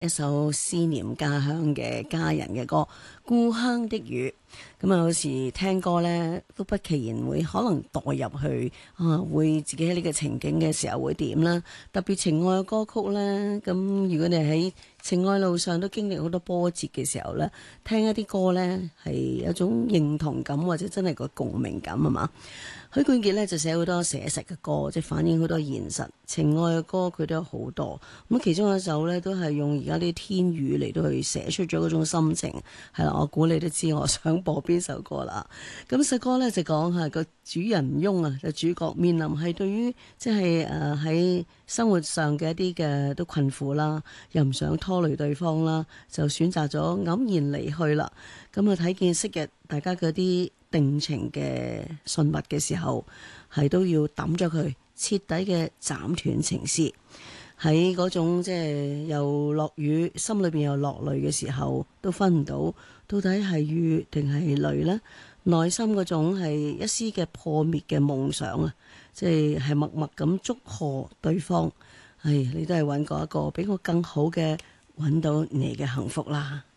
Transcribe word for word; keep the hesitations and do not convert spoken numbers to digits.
一首思念家鄉嘅家人嘅歌《故鄉的雨》。咁啊，有時聽歌呢，都不期然會可能代入去啊，會自己喺呢個情景嘅時候會點啦。特別情愛嘅歌曲呢，咁如果你喺情愛路上都經歷好多波折嘅時候呢，聽一啲歌呢，係有種認同感或者真係個共鳴感啊嘛。許冠傑呢就寫好多寫實嘅歌，即係反映好多現實情愛嘅歌，佢都有好多。咁其中一首呢，都係用而家啲天雨嚟到去寫出咗嗰種心情，係啦。我估你都知我想播邊首歌啦。咁首歌呢，就講下個主人翁啊，就主角面臨係對於即係誒喺生活上嘅一啲嘅都困苦啦，又唔想拖累對方啦，就選擇咗黯然離去啦。咁啊睇見昔日大家嗰啲定情嘅信物嘅時候，係都要抌咗佢，徹底嘅斬斷情絲。喺嗰種即係又落雨，心裏邊又落淚嘅時候，都分唔到到底係雨定係淚呢？內心嗰種係一絲嘅破滅嘅夢想啊，即係係默默咁祝賀對方。唉，你都係揾過一個比我更好嘅，揾到你嘅幸福啦。